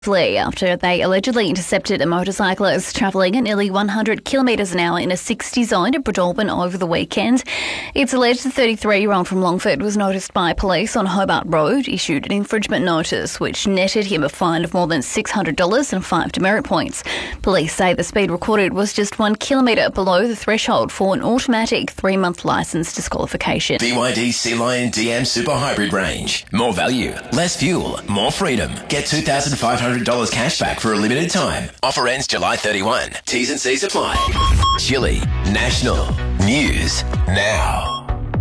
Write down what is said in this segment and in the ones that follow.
Flee after they allegedly intercepted a motorcyclist travelling at nearly 100 kilometres an hour in a 60 zone at Breadalbin over the weekend. It's alleged the 33-year-old from Longford was noticed by police on Hobart Road, issued an infringement notice which netted him a fine of more than $600 and 5 demerit points. Police say the speed recorded was just 1 kilometre below the threshold for an automatic 3-month licence disqualification. BYD Sea Lion DM Super Hybrid range. More value, less fuel, more freedom. Get $2,500 cash back for a limited time. Offer ends July 31. T's and C's apply. Chili National News Now.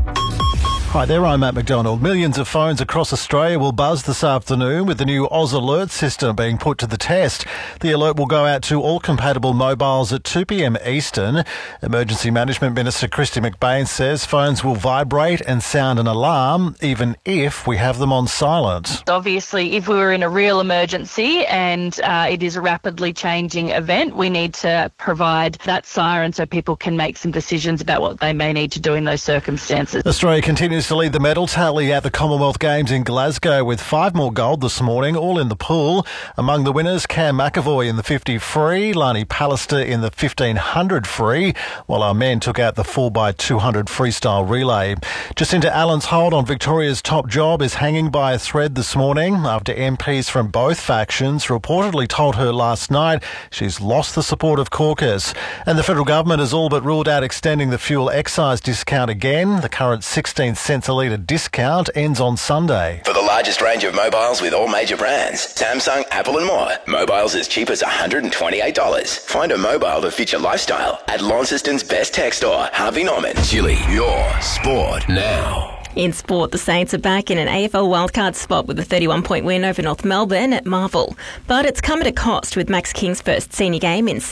Hi there, I'm Matt McDonald. Millions of phones across Australia will buzz this afternoon with the new Oz Alert system being put to the test. The alert will go out to all compatible mobiles at 2 p.m. Eastern. Emergency Management Minister Kristy McBain says phones will vibrate and sound an alarm even if we have them on silent. Obviously, if we were in a real emergency and it is a rapidly changing event, we need to provide that siren so people can make some decisions about what they may need to do in those circumstances. Australia continues to lead the medal tally at the Commonwealth Games in Glasgow with 5 more gold this morning, all in the pool. Among the winners, Cam McAvoy in the 50 free, Lani Pallister in the 1500 free, while our men took out the 4x200 freestyle relay. Jacinta Allen's hold on Victoria's top job is hanging by a thread this morning after MPs from both factions reportedly told her last night she's lost the support of caucus. And the federal government has all but ruled out extending the fuel excise discount again. The current 16 cents a litre discount ends on Sunday. For the largest range of mobiles with all major brands, Samsung, Apple and more. Mobiles as cheap as $128. Find a mobile to fit your lifestyle at Launceston's best tech store, Harvey Norman. Chili, your sport now. In sport, the Saints are back in an AFL wildcard spot with a 31-point win over North Melbourne at Marvel. But it's come at a cost, with Max King's first senior game in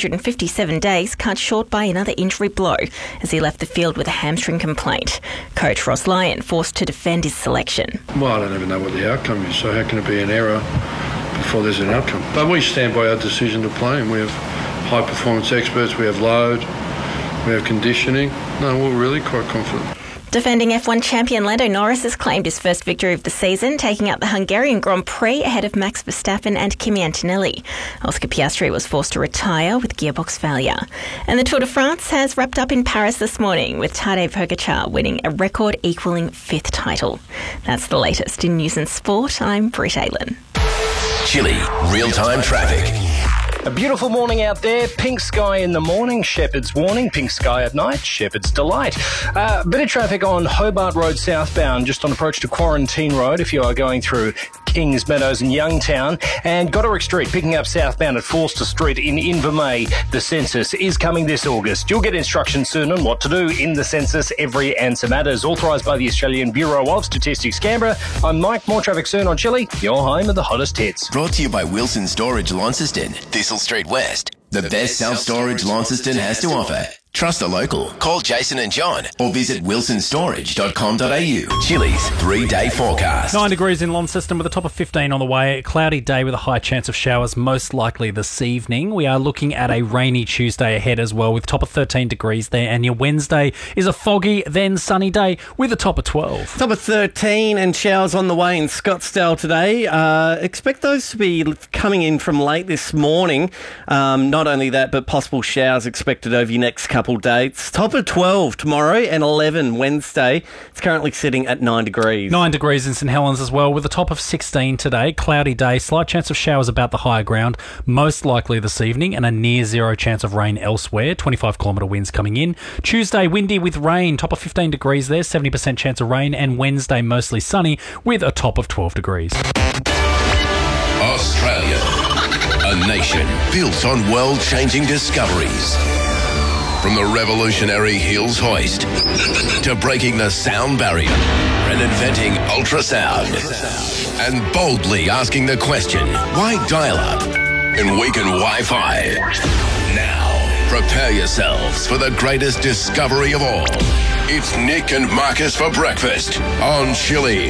757 days cut short by another injury blow as he left the field with a hamstring complaint. Coach Ross Lyon forced to defend his selection. Well, I don't even know what the outcome is, so how can it be an error before there's an outcome? But we stand by our decision to play him. We have high-performance experts, we have load, we have conditioning. No, we're really quite confident. Defending F1 champion Lando Norris has claimed his first victory of the season, taking out the Hungarian Grand Prix ahead of Max Verstappen and Kimi Antonelli. Oscar Piastri was forced to retire with gearbox failure. And the Tour de France has wrapped up in Paris this morning, with Tadej Pogacar winning a record equalling 5th title. That's the latest in news and sport. I'm Britt Aylen. Chili real-time traffic. A beautiful morning out there. Pink sky in the morning, Shepherd's warning. Pink sky at night, Shepherd's delight. Bit of traffic on Hobart Road southbound, just on approach to Quarantine Road if you are going through Kings Meadows and Youngtown. And Goderick Street picking up southbound at Forster Street in Invermay. The census is coming this August. You'll get instructions soon on what to do in the census. Every answer matters. Authorised by the Australian Bureau of Statistics, Canberra. I'm Mike. More traffic soon on Chili, your home of the hottest hits. Brought to you by Wilson Storage Launceston, Thistle Street West. The best self-storage Launceston has to offer. Trust a local. Call Jason and John or visit wilsonstorage.com.au. Chili's 3-day forecast. 9 degrees in Launceston with a top of 15 on the way. A cloudy day with a high chance of showers, most likely this evening. We are looking at a rainy Tuesday ahead as well with top of 13 degrees there. And your Wednesday is a foggy, then sunny day with a top of 12. Top of 13 and showers on the way in Scottsdale today. Expect those to be coming in from late this morning. Not only that, but possible showers expected over your next couple dates. Top of 12 tomorrow and 11 Wednesday. It's currently sitting at 9 degrees. 9 degrees in St Helens as well with a top of 16 today. Cloudy day, slight chance of showers about the higher ground, most likely this evening, and a near zero chance of rain elsewhere. 25-kilometre winds coming in. Tuesday, windy with rain, top of 15 degrees there, 70% chance of rain, and Wednesday mostly sunny with a top of 12 degrees. Australia, a nation built on world-changing discoveries. From the revolutionary Hills hoist to breaking the sound barrier and inventing ultrasound and boldly asking the question, why dial-up and weaken Wi-Fi? Now, prepare yourselves for the greatest discovery of all. It's Nick and Marcus for breakfast on Chili.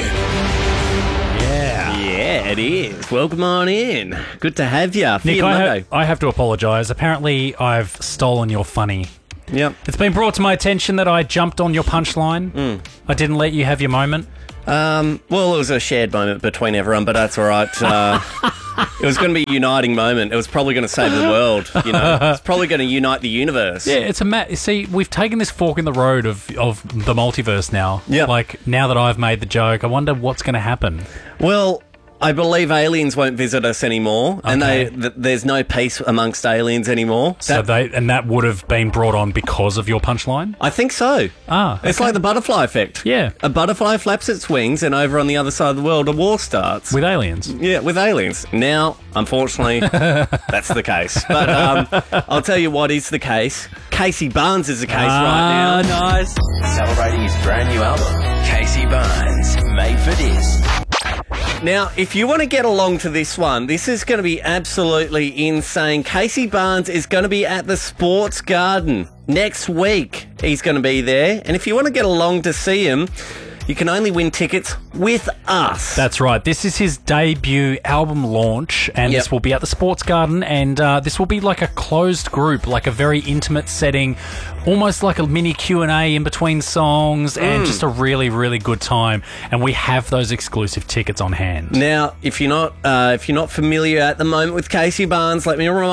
Yeah, it is. Welcome on in. Good to have you. Nick, I have to apologise. Apparently, I've stolen your funny. Yep. It's been brought to my attention that I jumped on your punchline. I didn't let you have your moment. Well, it was a shared moment between everyone, but that's all right. It was going to be a uniting moment. It was probably going to save the world. You know, it's probably going to unite the universe. Yeah, it's see, we've taken this fork in the road of the multiverse now. Yeah. Like, now that I've made the joke, I wonder what's going to happen. Well, I believe aliens won't visit us anymore, and there's no peace amongst aliens anymore. That would have been brought on because of your punchline? I think so. It's like the butterfly effect. Yeah. A butterfly flaps its wings, and over on the other side of the world, a war starts. With aliens? Yeah, with aliens. Now, unfortunately, that's the case. But I'll tell you what is the case. Casey Barnes is the case right now. Nice. Celebrating his brand new album, Casey Barnes, Made for This. Now, if you want to get along to this one, this is going to be absolutely insane. Casey Barnes is going to be at the Sports Garden next week. He's going to be there. And if you want to get along to see him, you can only win tickets with us. That's right. This is his debut album launch, and this will be at the Sports Garden, and this will be like a closed group, like a very intimate setting, almost like a mini Q&A in between songs, and just a really, really good time. And we have those exclusive tickets on hand. Now, if you're not familiar at the moment with Casey Barnes, let me remind